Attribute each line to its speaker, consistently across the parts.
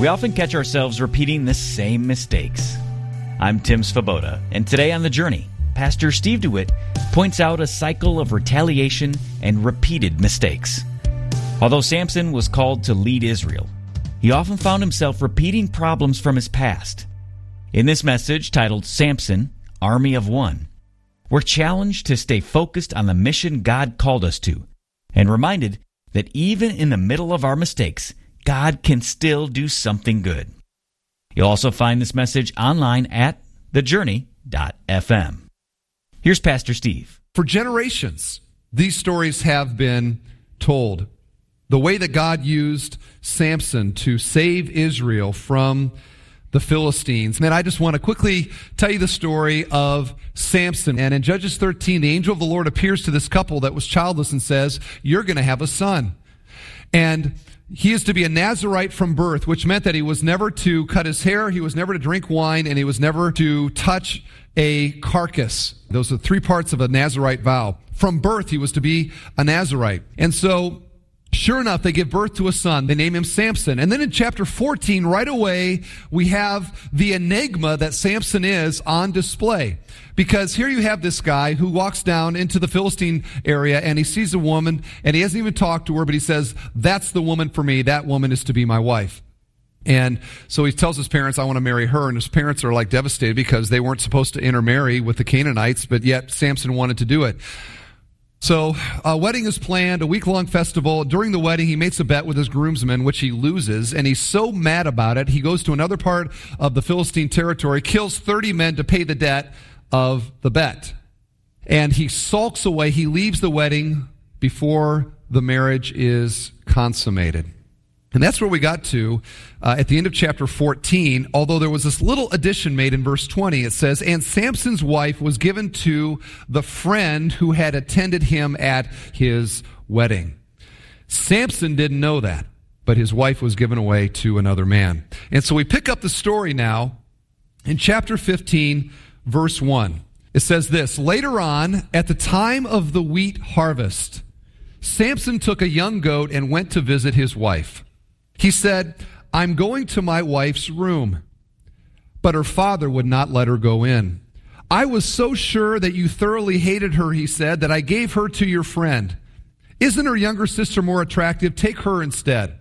Speaker 1: We often catch ourselves repeating the same mistakes. I'm Tim Svoboda, and today on The Journey, Pastor Steve DeWitt points out a cycle of retaliation and repeated mistakes. Although Samson was called to lead Israel, he often found himself repeating problems from his past. In this message, titled Samson, Army of One, we're challenged to stay focused on the mission God called us to, and reminded that even in the middle of our mistakes, God can still do something good. You'll also find this message online at thejourney.fm. Here's Pastor Steve.
Speaker 2: For generations, these stories have been told. The way that God used Samson to save Israel from the Philistines. And I just want to quickly tell you the story of Samson. And in Judges 13, the angel of the Lord appears to this couple that was childless and says, "You're going to have a son." And he is to be a Nazirite from birth, which meant that he was never to cut his hair, he was never to drink wine, and he was never to touch a carcass. Those are 3 parts of a Nazirite vow. From birth, he was to be a Nazirite. And so, sure enough, they give birth to a son. They name him Samson. And then in chapter 14, right away, we have the enigma that Samson is on display. Because here you have this guy who walks down into the Philistine area and he sees a woman and he hasn't even talked to her, but he says, "That's the woman for me. That woman is to be my wife." And so he tells his parents, "I want to marry her." And his parents are like devastated because they weren't supposed to intermarry with the Canaanites, but yet Samson wanted to do it. So a wedding is planned, a week-long festival. During the wedding, he makes a bet with his groomsmen, which he loses, and he's so mad about it, he goes to another part of the Philistine territory, kills 30 men to pay the debt of the bet. And he sulks away. He leaves the wedding before the marriage is consummated. And that's where we got to at the end of chapter 14, although there was this little addition made in verse 20. It says, "And Samson's wife was given to the friend who had attended him at his wedding." Samson didn't know that, but his wife was given away to another man. And so we pick up the story now in chapter 15, verse 1. It says this, "Later on, at the time of the wheat harvest, Samson took a young goat and went to visit his wife. He said, 'I'm going to my wife's room.' But her father would not let her go in. 'I was so sure that you thoroughly hated her,' he said, 'that I gave her to your friend. Isn't her younger sister more attractive? Take her instead.'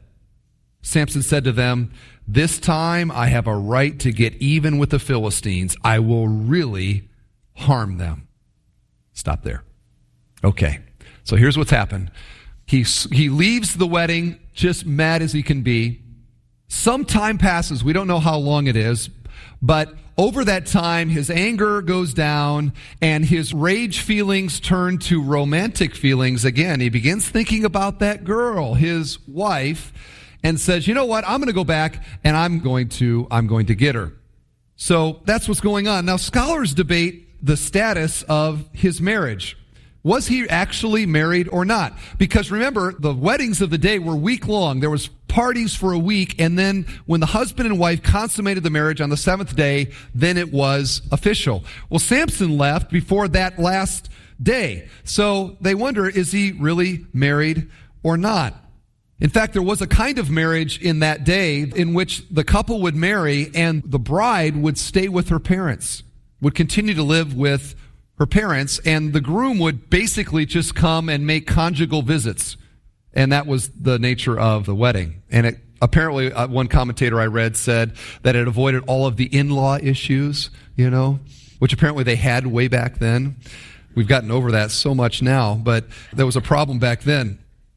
Speaker 2: Samson said to them, 'This time I have a right to get even with the Philistines. I will really harm them.'" Stop there. Okay, so here's what's happened. He leaves the wedding just mad as he can be. Some time passes. We don't know how long it is. But over that time, his anger goes down and his rage feelings turn to romantic feelings again. He begins thinking about that girl, his wife, and says, "You know what? I'm going to go back and I'm going to get her." So that's what's going on. Now, scholars debate the status of his marriage. Was he actually married or not? Because remember, the weddings of the day were week-long. There was parties for a week, and then when the husband and wife consummated the marriage on the 7th day, then it was official. Well, Samson left before that last day. So they wonder, is he really married or not? In fact, there was a kind of marriage in that day in which the couple would marry and the bride would stay with her parents, would continue to live with her parents, and the groom would basically just come and make conjugal visits. And that was the nature of the wedding. And apparently, one commentator I read said that it avoided all of the in-law issues, which apparently they had way back then. We've gotten over that so much now, but there was a problem back then.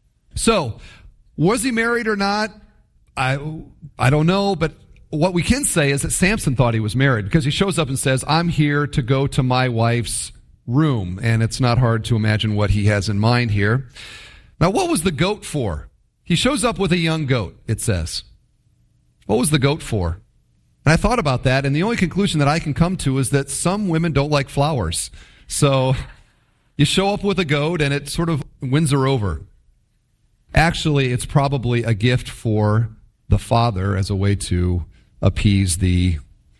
Speaker 2: So, was he married or not? I don't know, but what we can say is that Samson thought he was married because he shows up and says, "I'm here to go to my wife's room." And it's not hard to imagine what he has in mind here. Now, what was the goat for? He shows up with a young goat, it says. What was the goat for? And I thought about that, and the only conclusion that I can come to is that some women don't like flowers. So you show up with a goat, and it sort of wins her over. Actually, it's probably a gift for the father as a way to appease the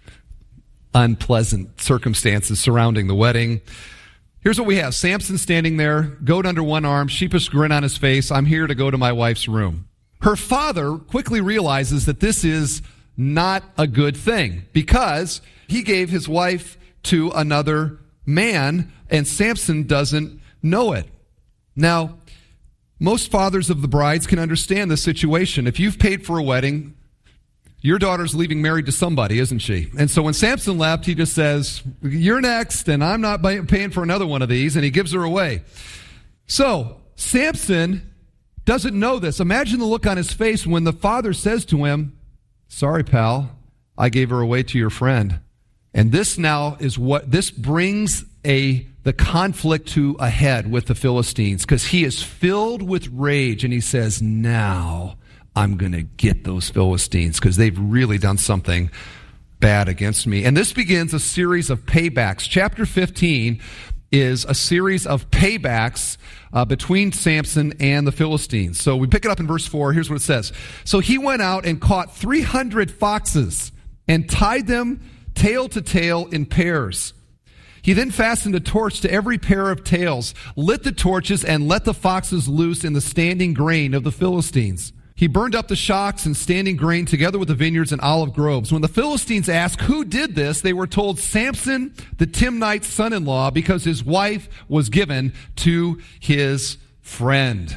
Speaker 2: unpleasant circumstances surrounding the wedding. Here's what we have. Samson standing there, goat under one arm, sheepish grin on his face. "I'm here to go to my wife's room." Her father quickly realizes that this is not a good thing because he gave his wife to another man, and Samson doesn't know it. Now, most fathers of the brides can understand this situation. If you've paid for a wedding, your daughter's leaving married to somebody, isn't she? And so when Samson left, he just says, "You're next, and I'm not paying for another one of these," and he gives her away. So Samson doesn't know this. Imagine the look on his face when the father says to him, "Sorry, pal, I gave her away to your friend." And this now is what, this brings the conflict to a head with the Philistines, because he is filled with rage, and he says, "Now I'm going to get those Philistines because they've really done something bad against me." And this begins a series of paybacks. Chapter 15 is a series of paybacks between Samson and the Philistines. So we pick it up in verse 4. Here's what it says. "So he went out and caught 300 foxes and tied them tail to tail in pairs. He then fastened a torch to every pair of tails, lit the torches, and let the foxes loose in the standing grain of the Philistines. He burned up the shocks and standing grain together with the vineyards and olive groves. When the Philistines asked who did this, they were told, Samson, the Timnite's son-in-law, because his wife was given to his friend."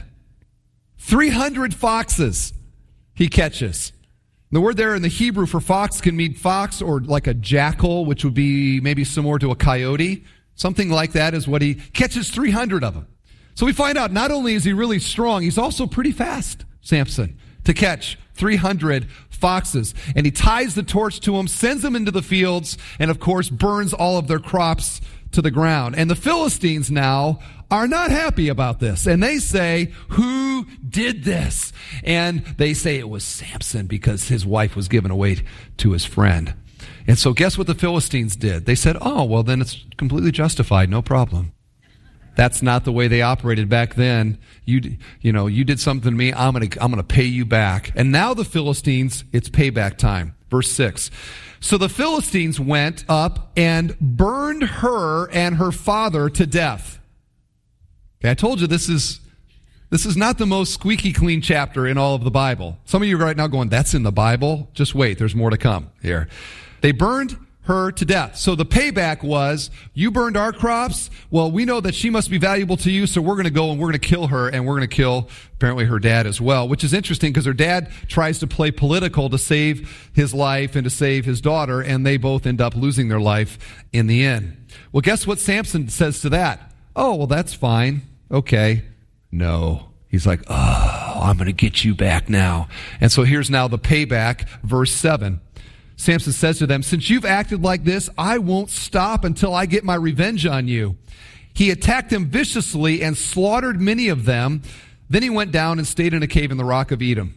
Speaker 2: 300 foxes he catches. The word there in the Hebrew for fox can mean fox or like a jackal, which would be maybe similar to a coyote. Something like that is what he catches, 300 of them. So we find out not only is he really strong, he's also pretty fast, Samson, to catch 300 foxes. And he ties the torch to them, sends them into the fields, and of course burns all of their crops to the ground. And the Philistines now are not happy about this. And they say, "Who did this?" And they say it was Samson because his wife was given away to his friend. And so guess what the Philistines did? They said, "Oh, well then it's completely justified, no problem." That's not the way they operated back then. You did something to me, I'm going to pay you back. And now the Philistines, it's payback time. Verse 6. "So the Philistines went up and burned her and her father to death." Okay, I told you this is not the most squeaky clean chapter in all of the Bible. Some of you are right now going, "That's in the Bible?" Just wait, there's more to come here. They burned her to death. So the payback was, you burned our crops. Well, we know that she must be valuable to you, so we're going to go and we're going to kill her, and we're going to kill apparently her dad as well, which is interesting because her dad tries to play political to save his life and to save his daughter, and they both end up losing their life in the end. Well, guess what Samson says to that? "Oh, well, that's fine. Okay." No. He's like, "Oh, I'm going to get you back now." And so here's now the payback, verse 7. Samson says to them, "Since you've acted like this, I won't stop until I get my revenge on you." He attacked them viciously and slaughtered many of them. Then he went down and stayed in a cave in the rock of Edom.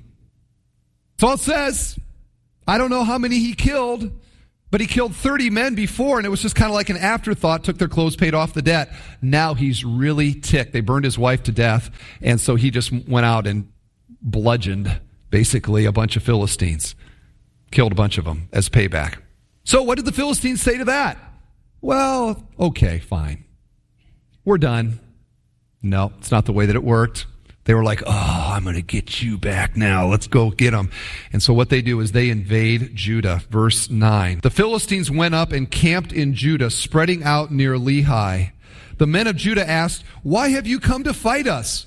Speaker 2: That's all it says. I don't know how many he killed, but he killed 30 men before, and it was just kind of like an afterthought, took their clothes, paid off the debt. Now he's really ticked. They burned his wife to death, and so he just went out and bludgeoned, basically, a bunch of Philistines. Killed a bunch of them as payback. So what did the Philistines say to that? Well, okay, fine. We're done. No, it's not the way that it worked. They were like, "Oh, I'm going to get you back now. Let's go get them." And so what they do is they invade Judah. Verse 9. "The Philistines went up and camped in Judah, spreading out near Lehi. The men of Judah asked, 'Why have you come to fight us?'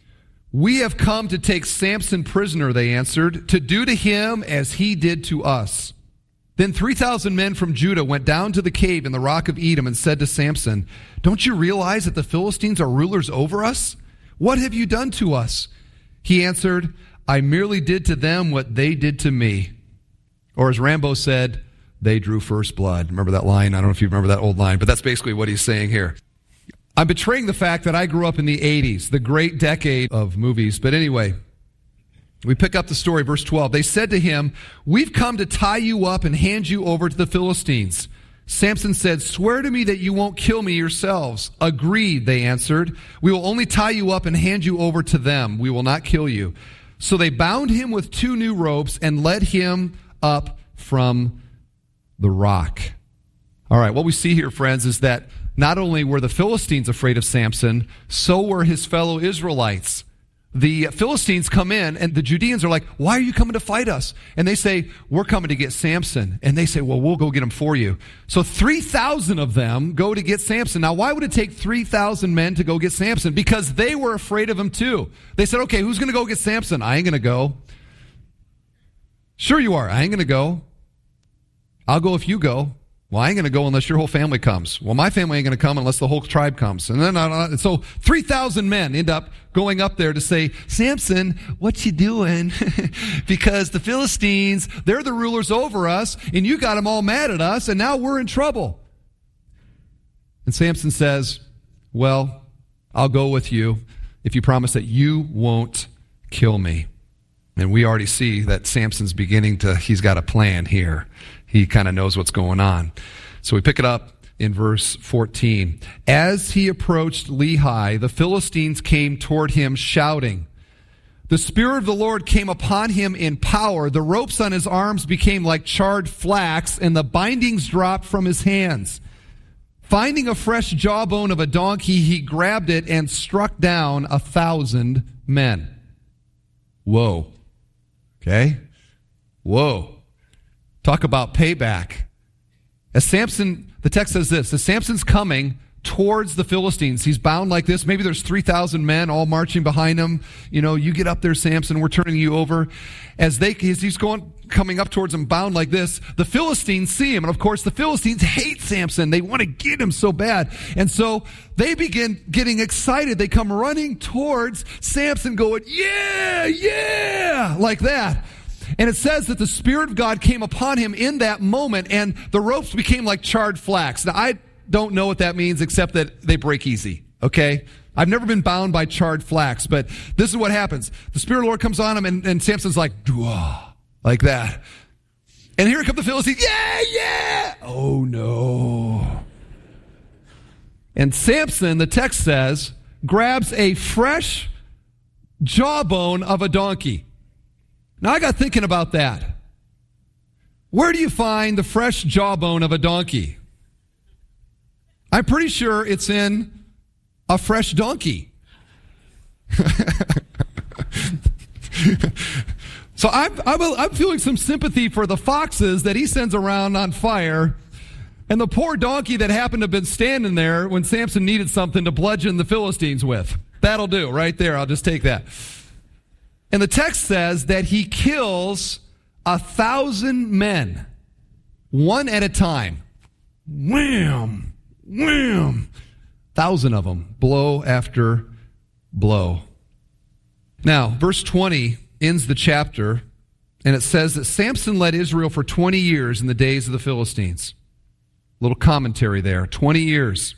Speaker 2: 'We have come to take Samson prisoner,' they answered, 'to do to him as he did to us.' Then 3,000 men from Judah went down to the cave in the rock of Edom and said to Samson, 'Don't you realize that the Philistines are rulers over us? What have you done to us?' He answered, 'I merely did to them what they did to me.'" Or as Rambo said, "They drew first blood." Remember that line? I don't know if you remember that old line, but that's basically what he's saying here. I'm betraying the fact that I grew up in the 80s, the great decade of movies. But anyway, we pick up the story, verse 12. "They said to him, 'We've come to tie you up and hand you over to the Philistines.' Samson said, 'Swear to me that you won't kill me yourselves.' 'Agreed,' they answered. 'We will only tie you up and hand you over to them. We will not kill you.' So they bound him with 2 new ropes and led him up from the rock." All right, what we see here, friends, is that not only were the Philistines afraid of Samson, so were his fellow Israelites. the Philistines come in, and the Judeans are like, why are you coming to fight us? And they say, we're coming to get Samson. And they say, well, we'll go get him for you. So 3,000 of them go to get Samson. Now, why would it take 3,000 men to go get Samson? Because they were afraid of him too. They said, okay, who's going to go get Samson? I ain't going to go. Sure you are. I ain't going to go. I'll go if you go. Well, I ain't going to go unless your whole family comes. Well, my family ain't going to come unless the whole tribe comes. And then, so 3,000 men end up going up there to say, Samson, what you doing? Because the Philistines, they're the rulers over us, and you got them all mad at us, and now we're in trouble. And Samson says, well, I'll go with you if you promise that you won't kill me. And we already see that Samson's he's got a plan here. He kind of knows what's going on. So we pick it up in verse 14. As he approached Lehi, the Philistines came toward him shouting. The Spirit of the Lord came upon him in power. The ropes on his arms became like charred flax, and the bindings dropped from his hands. Finding a fresh jawbone of a donkey, he grabbed it and struck down 1,000 men. Whoa. Okay? Whoa. Talk about payback. As Samson, the text says this, as Samson's coming towards the Philistines, he's bound like this. Maybe there's 3,000 men all marching behind him. You know, you get up there, Samson, we're turning you over. As he's coming up towards them bound like this, the Philistines see him. And of course, the Philistines hate Samson. They want to get him so bad. And so they begin getting excited. They come running towards Samson going, yeah, like that. And it says that the Spirit of God came upon him in that moment, and the ropes became like charred flax. Now, I don't know what that means except that they break easy, okay? I've never been bound by charred flax, but this is what happens. The Spirit of the Lord comes on him, and Samson's like, Dwah, like that. And here come the Philistines, yeah! Oh, no. And Samson, the text says, grabs a fresh jawbone of a donkey. Now, I got thinking about that. Where do you find the fresh jawbone of a donkey? I'm pretty sure it's in a fresh donkey. So I'm feeling some sympathy for the foxes that he sends around on fire, and the poor donkey that happened to have been standing there when Samson needed something to bludgeon the Philistines with. That'll do right there. I'll just take that. And the text says that he kills 1,000 men, one at a time. Wham! Wham! 1,000 of them, blow after blow. Now, verse 20 ends the chapter, and it says that Samson led Israel for 20 years in the days of the Philistines. Little commentary there, 20 years.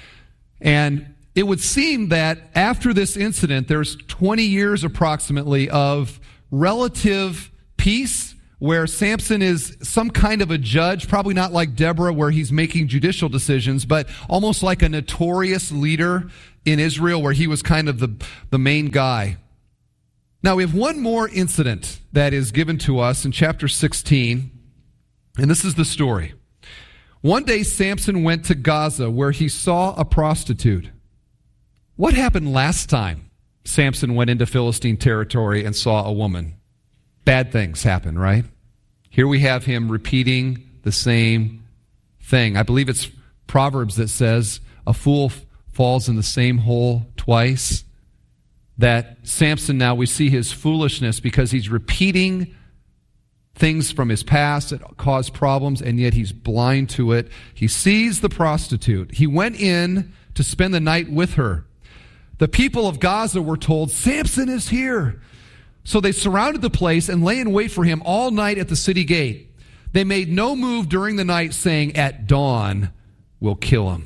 Speaker 2: And it would seem that after this incident, there's 20 years approximately of relative peace, where Samson is some kind of a judge, probably not like Deborah where he's making judicial decisions, but almost like a notorious leader in Israel where he was kind of the main guy. Now we have one more incident that is given to us in chapter 16, and this is the story. One day Samson went to Gaza where he saw a prostitute. What happened last time Samson went into Philistine territory and saw a woman? Bad things happen, right? Here we have him repeating the same thing. I believe it's Proverbs that says a fool falls in the same hole twice. That Samson, now we see his foolishness because he's repeating things from his past that cause problems, and yet he's blind to it. He sees the prostitute. He went in to spend the night with her. The people of Gaza were told, Samson is here. So they surrounded the place and lay in wait for him all night at the city gate. They made no move during the night, saying, at dawn, we'll kill him.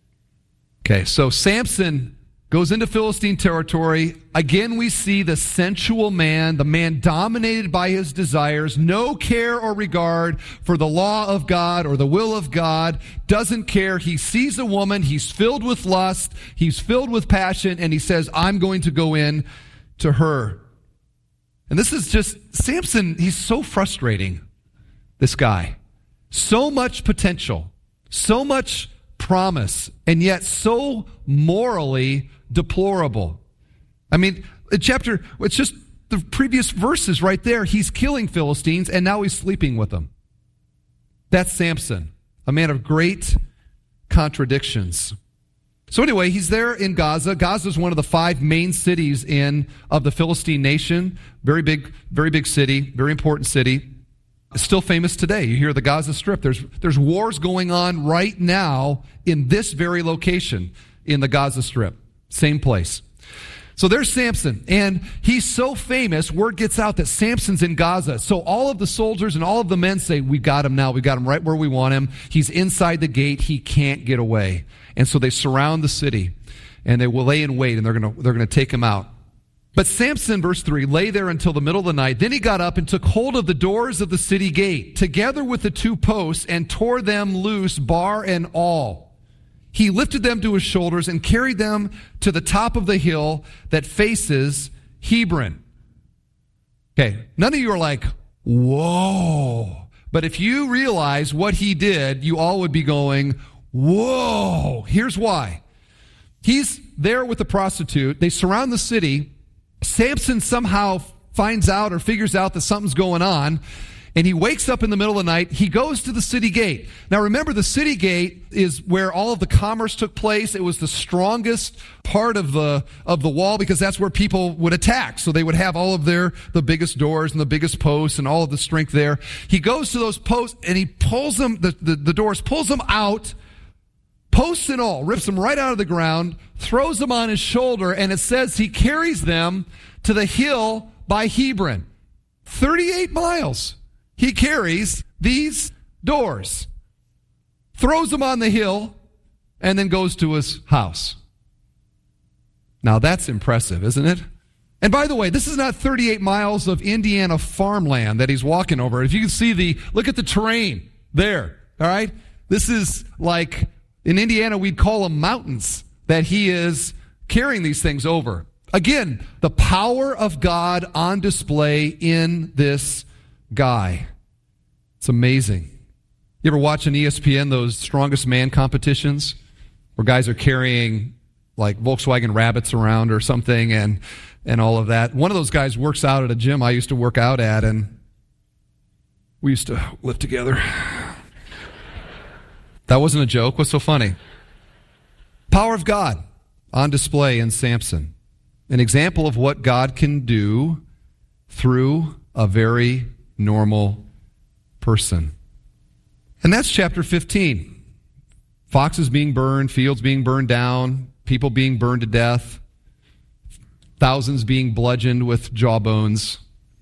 Speaker 2: Okay, so Samson goes into Philistine territory. Again, we see the sensual man, the man dominated by his desires, no care or regard for the law of God or the will of God, doesn't care. He sees a woman, he's filled with lust, he's filled with passion, and he says, I'm going to go in to her. And this is just, Samson, he's so frustrating, this guy. So much potential, so much promise, and yet so morally deplorable. I mean, it's just the previous verses right there. He's killing Philistines, and now he's sleeping with them. That's Samson, a man of great contradictions. So anyway, he's there in Gaza. Gaza is one of the 5 main cities of the Philistine nation. Very big city, very important city. It's still famous today. You hear the Gaza Strip. There's wars going on right now in this very location in the Gaza Strip. Same place. So there's Samson, and he's so famous, word gets out that Samson's in Gaza. So all of the soldiers and all of the men say, we got him now. We got him right where we want him. He's inside the gate. He can't get away. And so they surround the city, and they will lay in wait, and they're going to take him out. But Samson, verse 3, lay there until the middle of the night. Then he got up and took hold of the doors of the city gate, together with the 2 posts, and tore them loose, bar and all. He lifted them to his shoulders and carried them to the top of the hill that faces Hebron. Okay, none of you are like, whoa. But if you realize what he did, you all would be going, whoa. Here's why. He's there with the prostitute. They surround the city. Samson somehow finds out or figures out that something's going on, and he wakes up in the middle of the night. He goes to the city gate. Now remember, the city gate is where all of the commerce took place. It was the strongest part of the wall because that's where people would attack. So they would have all of the biggest doors and the biggest posts and all of the strength there. He goes to those posts and he pulls them, the doors, pulls them out, posts and all, rips them right out of the ground, throws them on his shoulder, and it says he carries them to the hill by Hebron. 38 miles. He carries these doors, throws them on the hill, and then goes to his house. Now that's impressive, isn't it? And by the way, this is not 38 miles of Indiana farmland that he's walking over. If you can see look at the terrain there, all right? This is like, in Indiana, we'd call them mountains that he is carrying these things over. Again, the power of God on display in this guy. It's amazing. You ever watch on ESPN those strongest man competitions where guys are carrying like Volkswagen Rabbits around or something and all of that? One of those guys works out at a gym I used to work out at, and we used to lift together. That wasn't a joke. What's so funny? Power of God on display in Samson. An example of what God can do through a very normal person. And that's chapter 15. Foxes being burned, fields being burned down, people being burned to death, thousands being bludgeoned with jawbones.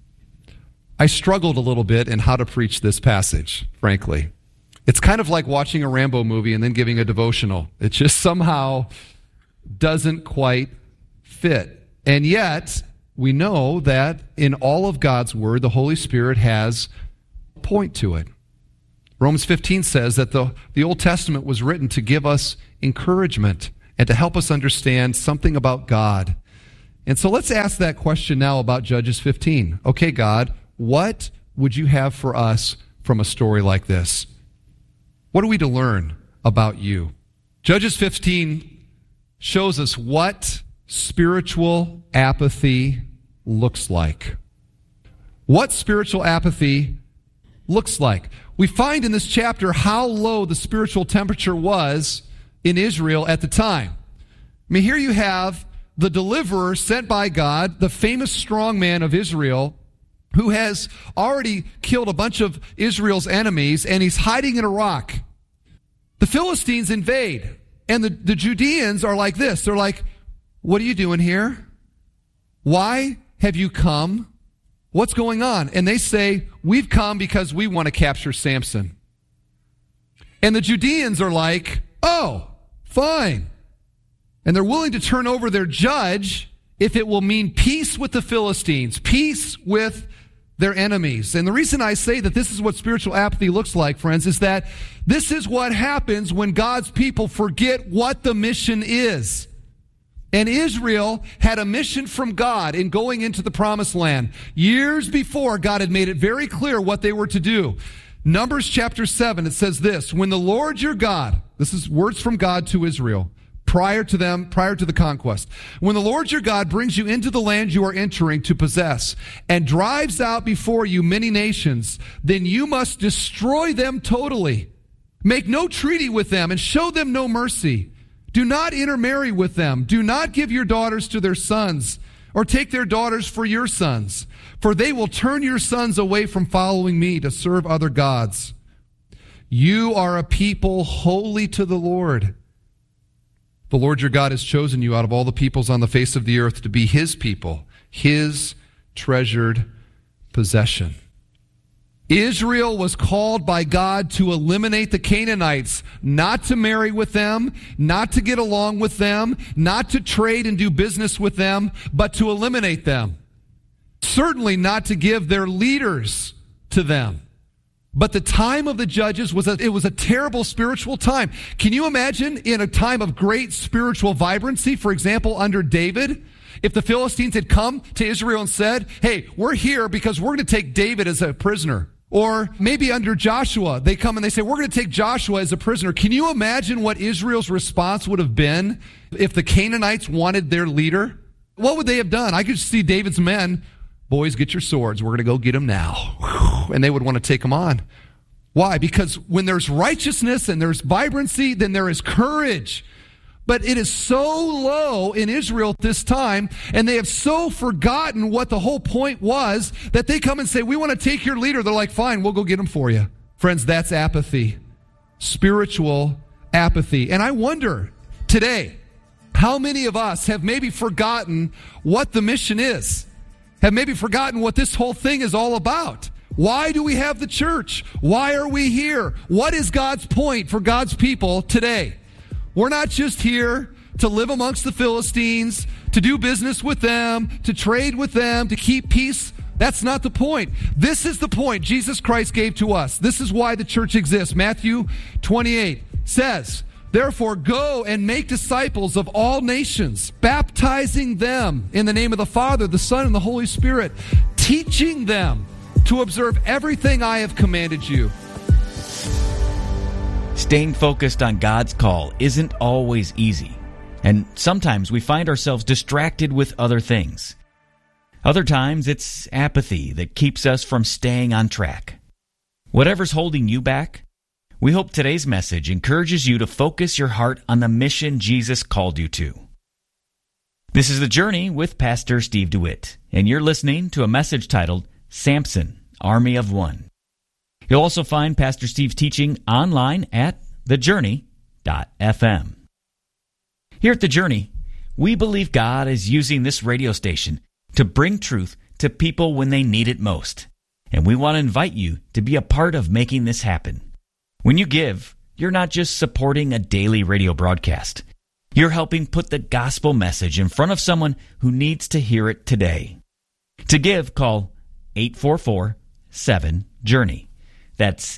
Speaker 2: I struggled a little bit in how to preach this passage, frankly. It's kind of like watching a Rambo movie and then giving a devotional. It just somehow doesn't quite fit. And yet, we know that in all of God's Word, the Holy Spirit has a point to it. Romans 15 says that the Old Testament was written to give us encouragement and to help us understand something about God. And so let's ask that question now about Judges 15. Okay, God, what would you have for us from a story like this? What are we to learn about you? Judges 15 shows us what spiritual apathy looks like. What spiritual apathy looks like. We find in this chapter how low the spiritual temperature was in Israel at the time. I mean, here you have the deliverer sent by God, the famous strong man of Israel, who has already killed a bunch of Israel's enemies, and he's hiding in a rock. The Philistines invade, and the Judeans are like this. They're like, what are you doing here? Why have you come? What's going on? And they say, we've come because we want to capture Samson. And the Judeans are like, oh, fine. And they're willing to turn over their judge if it will mean peace with the Philistines, peace with their enemies. And the reason I say that this is what spiritual apathy looks like, friends, is that this is what happens when God's people forget what the mission is. And Israel had a mission from God in going into the promised land. Years before, God had made it very clear what they were to do. Numbers chapter 7, it says this, when the Lord your God, this is words from God to Israel, prior to the conquest. When the Lord your God brings you into the land you are entering to possess and drives out before you many nations, then you must destroy them totally. Make no treaty with them and show them no mercy. Do not intermarry with them. Do not give your daughters to their sons or take their daughters for your sons, for they will turn your sons away from following me to serve other gods. You are a people holy to the Lord. The Lord your God has chosen you out of all the peoples on the face of the earth to be his people, his treasured possession. Israel was called by God to eliminate the Canaanites, not to marry with them, not to get along with them, not to trade and do business with them, but to eliminate them. Certainly not to give their leaders to them. But the time of the judges was a terrible spiritual time. Can you imagine in a time of great spiritual vibrancy, for example, under David, if the Philistines had come to Israel and said, hey, we're here because we're going to take David as a prisoner. Or maybe under Joshua, they come and they say, we're going to take Joshua as a prisoner. Can you imagine what Israel's response would have been if the Canaanites wanted their leader? What would they have done? I could see David's men, boys, get your swords. We're going to go get them now. And they would want to take them on. Why? Because when there's righteousness and there's vibrancy, then there is courage. But it is so low in Israel at this time, and they have so forgotten what the whole point was, that they come and say, we want to take your leader. They're like, fine, we'll go get him for you. Friends, that's apathy. Spiritual apathy. And I wonder today, how many of us have maybe forgotten what the mission is? Have maybe forgotten what this whole thing is all about? Why do we have the church? Why are we here? What is God's point for God's people today? We're not just here to live amongst the Philistines, to do business with them, to trade with them, to keep peace. That's not the point. This is the point Jesus Christ gave to us. This is why the church exists. Matthew 28 says, therefore go and make disciples of all nations, baptizing them in the name of the Father, the Son, and the Holy Spirit, teaching them to observe everything I have commanded you.
Speaker 1: Staying focused on God's call isn't always easy, and sometimes we find ourselves distracted with other things. Other times it's apathy that keeps us from staying on track. Whatever's holding you back, we hope today's message encourages you to focus your heart on the mission Jesus called you to. This is The Journey with Pastor Steve DeWitt, and you're listening to a message titled Samson, Army of One. You'll also find Pastor Steve's teaching online at thejourney.fm. Here at The Journey, we believe God is using this radio station to bring truth to people when they need it most. And we want to invite you to be a part of making this happen. When you give, you're not just supporting a daily radio broadcast. You're helping put the gospel message in front of someone who needs to hear it today. To give, call 844-7-JOURNEY. That's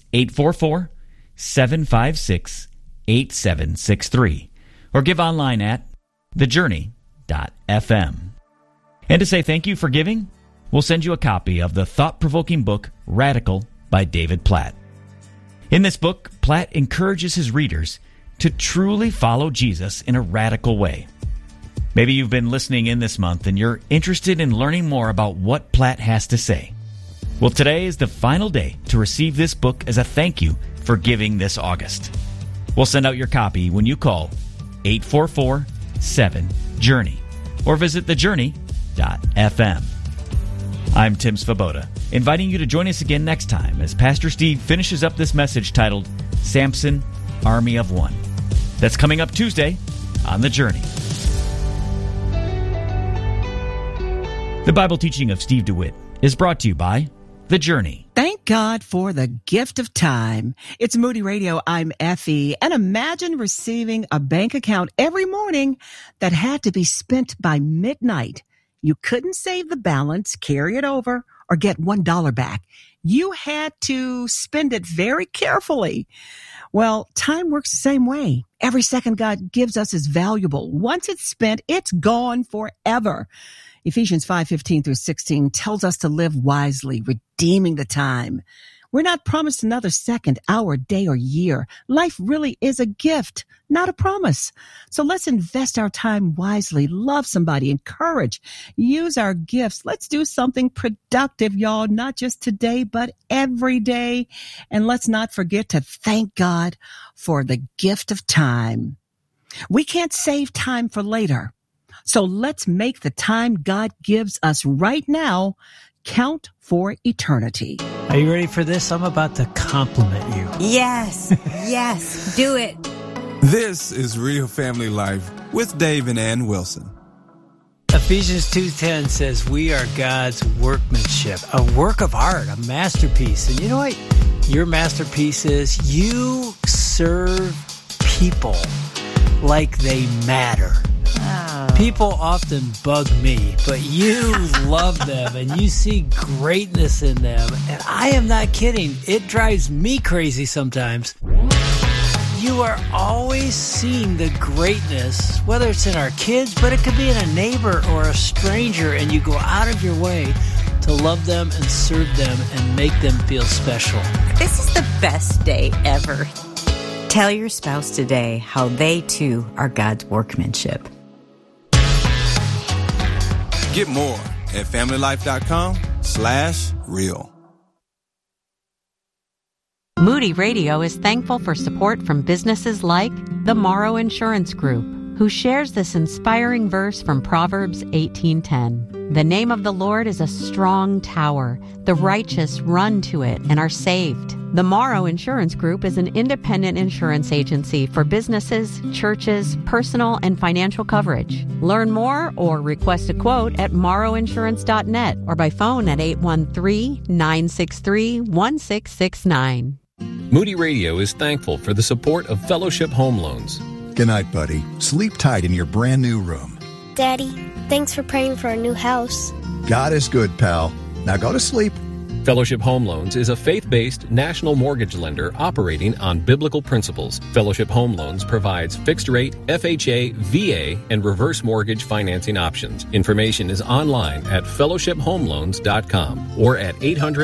Speaker 1: 844-756-8763. Or give online at thejourney.fm. And to say thank you for giving, we'll send you a copy of the thought-provoking book, Radical, by David Platt. In this book, Platt encourages his readers to truly follow Jesus in a radical way. Maybe you've been listening in this month and you're interested in learning more about what Platt has to say. Well, today is the final day to receive this book as a thank you for giving this August. We'll send out your copy when you call 844-7-JOURNEY or visit thejourney.fm. I'm Tim Svoboda, inviting you to join us again next time as Pastor Steve finishes up this message titled Samson, Army of One. That's coming up Tuesday on The Journey. The Bible teaching of Steve DeWitt is brought to you by The Journey.
Speaker 3: Thank God for the gift of time. It's Moody Radio. I'm Effie. And imagine receiving a bank account every morning that had to be spent by midnight. You couldn't save the balance, carry it over, or get $1 back. You had to spend it very carefully. Well, time works the same way. Every second God gives us is valuable. Once it's spent, it's gone forever. Ephesians 5:15 through 16 tells us to live wisely, redeeming the time. We're not promised another second, hour, day, or year. Life really is a gift, not a promise. So let's invest our time wisely, love somebody, encourage, use our gifts. Let's do something productive, y'all, not just today, but every day. And let's not forget to thank God for the gift of time. We can't save time for later. So let's make the time God gives us right now count for eternity.
Speaker 4: Are you ready for this? I'm about to compliment you.
Speaker 5: Yes, yes, do it.
Speaker 6: This is Real Family Life with Dave and Ann Wilson.
Speaker 4: Ephesians 2:10 says we are God's workmanship, a work of art, a masterpiece. And you know what your masterpiece is? You serve people like they matter. People often bug me, but you love them and you see greatness in them. And I am not kidding. It drives me crazy sometimes. You are always seeing the greatness, whether it's in our kids, but it could be in a neighbor or a stranger, and you go out of your way to love them and serve them and make them feel special.
Speaker 5: This is the best day ever. Tell your spouse today how they too are God's workmanship.
Speaker 6: Get more at familylife.com/real.
Speaker 7: Moody Radio is thankful for support from businesses like the Morrow Insurance Group, who shares this inspiring verse from Proverbs 18:10. The name of the Lord is a strong tower. The righteous run to it and are saved. The Morrow Insurance Group is an independent insurance agency for businesses, churches, personal and financial coverage. Learn more or request a quote at morrowinsurance.net or by phone at 813-963-1669.
Speaker 8: Moody Radio is thankful for the support of Fellowship Home Loans.
Speaker 9: Good night, buddy. Sleep tight in your brand new room.
Speaker 10: Daddy, thanks for praying for our new house.
Speaker 9: God is good, pal. Now go to sleep.
Speaker 8: Fellowship Home Loans is a faith-based national mortgage lender operating on biblical principles. Fellowship Home Loans provides fixed-rate, FHA, VA, and reverse mortgage financing options. Information is online at fellowshiphomeloans.com or at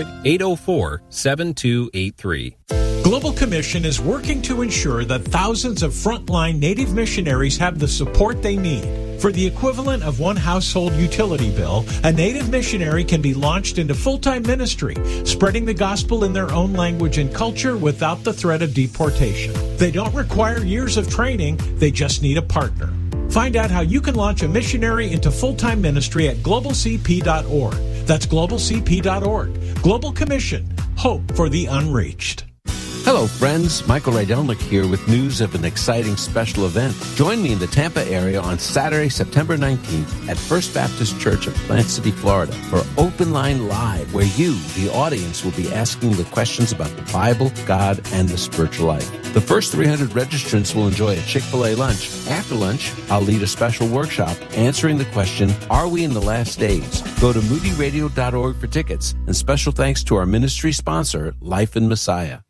Speaker 8: 800-804-7283.
Speaker 11: Global Commission is working to ensure that thousands of frontline Native missionaries have the support they need. For the equivalent of one household utility bill, a Native missionary can be launched into full-time ministry, spreading the gospel in their own language and culture without the threat of deportation. They don't require years of training, they just need a partner. Find out how you can launch a missionary into full-time ministry at globalcp.org. That's globalcp.org. Global Commission. Hope for the unreached.
Speaker 12: Hello, friends. Michael Rydelnik here with news of an exciting special event. Join me in the Tampa area on Saturday, September 19th at First Baptist Church of Plant City, Florida for Open Line Live, where you, the audience, will be asking the questions about the Bible, God, and the spiritual life. The first 300 registrants will enjoy a Chick-fil-A lunch. After lunch, I'll lead a special workshop answering the question, are we in the last days? Go to moodyradio.org for tickets. And special thanks to our ministry sponsor, Life in Messiah.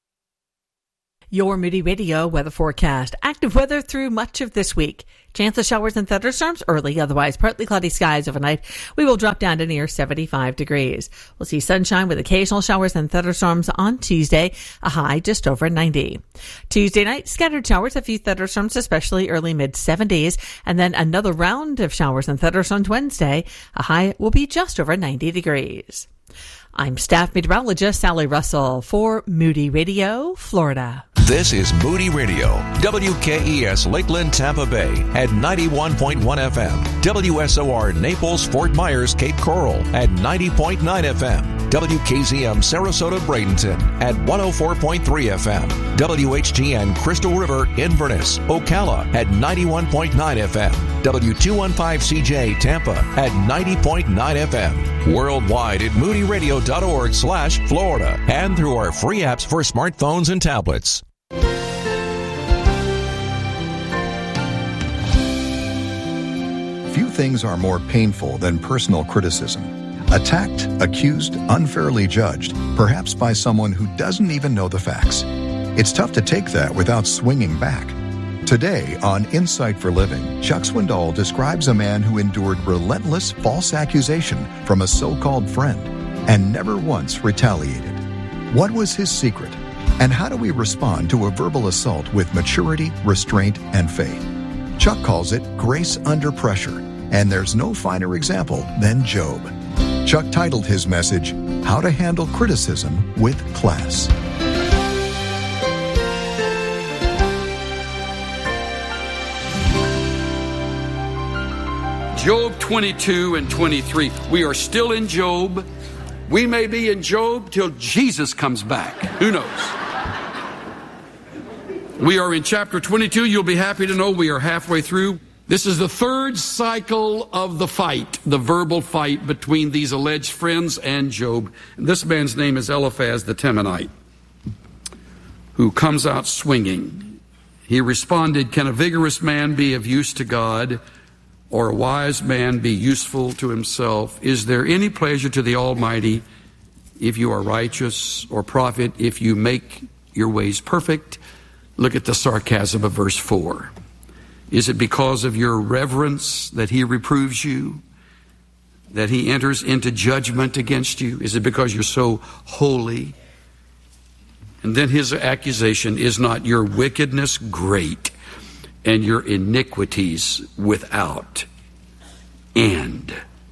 Speaker 13: Your Moody Radio weather forecast. Active weather through much of this week. Chance of showers and thunderstorms early, otherwise partly cloudy skies overnight. We will drop down to near 75 degrees. We'll see sunshine with occasional showers and thunderstorms on Tuesday, a high just over 90. Tuesday night, scattered showers, a few thunderstorms, especially early mid-70s, and then another round of showers and thunderstorms Wednesday. A high will be just over 90 degrees. I'm staff meteorologist Sally Russell for Moody Radio, Florida.
Speaker 14: This is Moody Radio, WKES Lakeland, Tampa Bay at 91.1 FM, WSOR Naples, Fort Myers, Cape Coral at 90.9 FM, WKZM Sarasota, Bradenton at 104.3 FM, WHGN Crystal River, Inverness, Ocala at 91.9 FM, W215CJ Tampa at 90.9 FM, worldwide at moodyradio.org/Florida and through our free apps for smartphones and tablets.
Speaker 9: Few things are more painful than personal criticism. Attacked, accused, unfairly judged, perhaps by someone who doesn't even know the facts. It's tough to take that without swinging back. Today on Insight for Living, Chuck Swindoll describes a man who endured relentless false accusation from a so-called friend and never once retaliated. What was his secret? And how do we respond to a verbal assault with maturity, restraint, and faith? Chuck calls it grace under pressure, and there's no finer example than Job. Chuck titled his message, How to Handle Criticism with Class.
Speaker 15: Job 22 and 23. We are still in Job. We may be in Job till Jesus comes back. Who knows? We are in chapter 22. You'll be happy to know we are halfway through. This is the third cycle of the fight, the verbal fight between these alleged friends and Job. This man's name is Eliphaz the Temanite, who comes out swinging. He responded, "Can a vigorous man be of use to God, or a wise man be useful to himself? Is there any pleasure to the Almighty if you are righteous, or profit if you make your ways perfect?" Look at the sarcasm of verse 4. Is it because of your reverence that he reproves you, that he enters into judgment against you? Is it because you're so holy? And then his accusation, is not your wickedness great and your iniquities without end?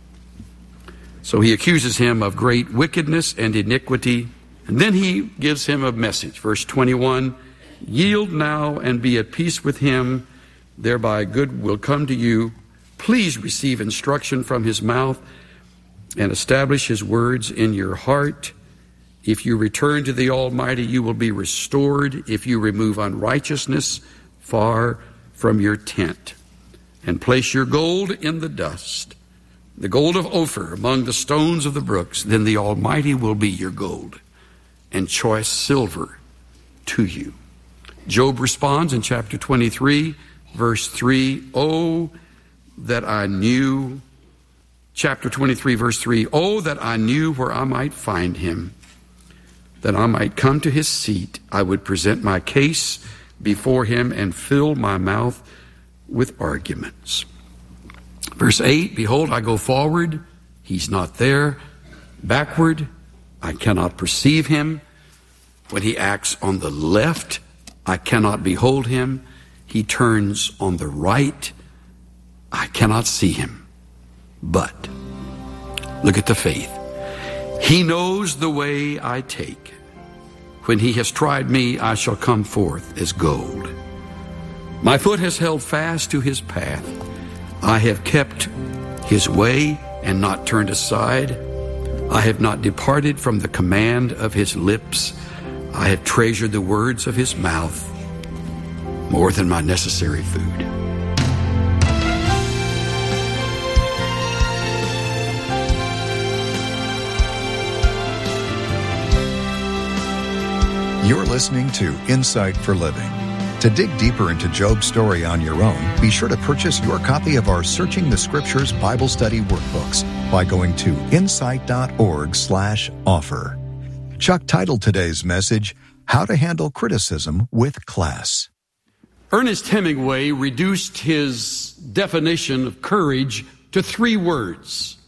Speaker 15: So he accuses him of great wickedness and iniquity. And then he gives him a message. Verse 21, yield now and be at peace with him, thereby good will come to you. Please receive instruction from his mouth and establish his words in your heart. If you return to the Almighty, you will be restored. If you remove unrighteousness far from your tent and place your gold in the dust, the gold of Ophir among the stones of the brooks, then the Almighty will be your gold and choice silver to you. Job responds in chapter 23, verse 3, oh, that I knew, chapter 23, verse 3, oh, that I knew where I might find him, that I might come to his seat. I would present my case before him and fill my mouth with arguments. Verse 8, behold, I go forward, he's not there. Backward, I cannot perceive him. When he acts on the left, I cannot behold him. He turns on the right, I cannot see him. But look at the faith. He knows the way I take. When he has tried me, I shall come forth as gold. My foot has held fast to his path. I have kept his way and not turned aside. I have not departed from the command of his lips. I have treasured the words of his mouth more than my necessary food.
Speaker 9: You're listening to Insight for Living. To dig deeper into Job's story on your own, be sure to purchase your copy of our Searching the Scriptures Bible Study workbooks by going to insight.org/offer. Chuck titled today's message, How to Handle Criticism with Class.
Speaker 15: Ernest Hemingway reduced his definition of courage to 3 words.